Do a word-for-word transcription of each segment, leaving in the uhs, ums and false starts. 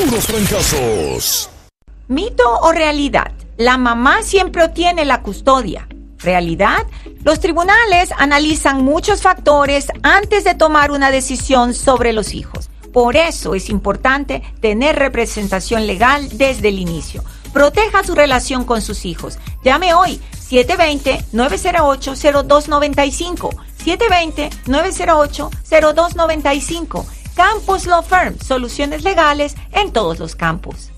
puros trancazos. ¿Mito o realidad? La mamá siempre obtiene la custodia. ¿Realidad? Los tribunales analizan muchos factores antes de tomar una decisión sobre los hijos. Por eso es importante tener representación legal desde el inicio. Proteja su relación con sus hijos. Llame hoy siete dos cero, nueve cero ocho, cero dos nueve cinco. siete dos cero, nueve cero ocho, cero dos nueve cinco. Campus Law Firm. Soluciones legales en todos los campos.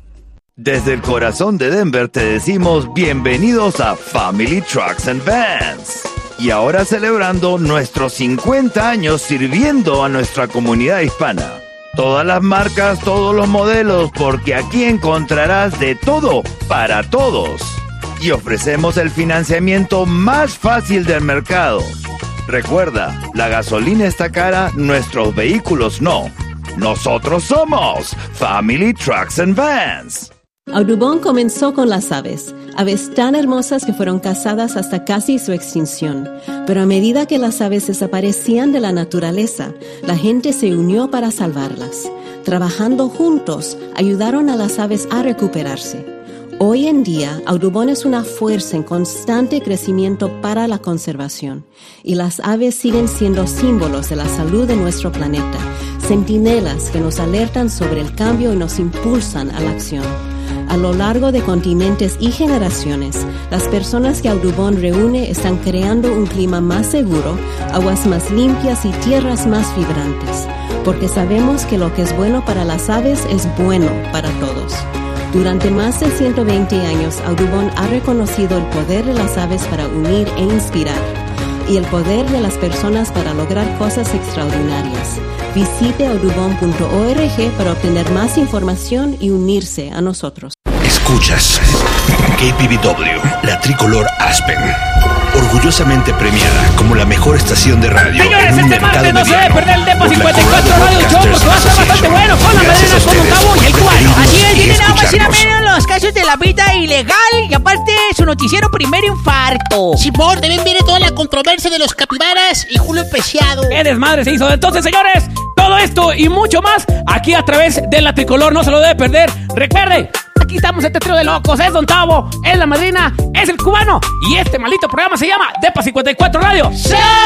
Desde el corazón de Denver te decimos bienvenidos a Family Trucks and Vans. Y ahora celebrando nuestros cincuenta años sirviendo a nuestra comunidad hispana. Todas las marcas, todos los modelos, porque aquí encontrarás de todo para todos. Y ofrecemos el financiamiento más fácil del mercado. Recuerda, la gasolina está cara, nuestros vehículos no. Nosotros somos Family Trucks and Vans. Audubon comenzó con las aves, aves tan hermosas que fueron cazadas hasta casi su extinción. Pero a medida que las aves desaparecían de la naturaleza, la gente se unió para salvarlas. Trabajando juntos, ayudaron a las aves a recuperarse. Hoy en día, Audubon es una fuerza en constante crecimiento para la conservación. Y las aves siguen siendo símbolos de la salud de nuestro planeta, centinelas que nos alertan sobre el cambio y nos impulsan a la acción. A lo largo de continentes y generaciones, las personas que Audubon reúne están creando un clima más seguro, aguas más limpias y tierras más vibrantes, porque sabemos que lo que es bueno para las aves es bueno para todos. Durante más de ciento veinte años, Audubon ha reconocido el poder de las aves para unir e inspirar, y el poder de las personas para lograr cosas extraordinarias. Visite audubon punto org para obtener más información y unirse a nosotros. Escuchas K P B W, la tricolor Aspen, orgullosamente premiada como la mejor estación de radio. Señores, en un este martes mercado no se debe mediano perder el Depa por la cincuenta y cuatro Colorado Radio Show, porque va a estar bastante bueno con la Gracias madrina, con a un cabo y el ustedes por cubano. preferirnos Así es, y tiene nada más y nada escucharnos. menos los casos de la vida ilegal y aparte su noticiero Primer Infarto. Simón, deben ver toda la controversia de los capibaras y Julio Preciado. ¡Qué desmadre se hizo! Entonces, señores, todo esto y mucho más aquí a través de la tricolor, no se lo debe perder. Recuerde, aquí estamos este trío de locos, es Don Tavo, es la madrina, es el cubano y este maldito programa se llama Depa cincuenta y cuatro Radio Show.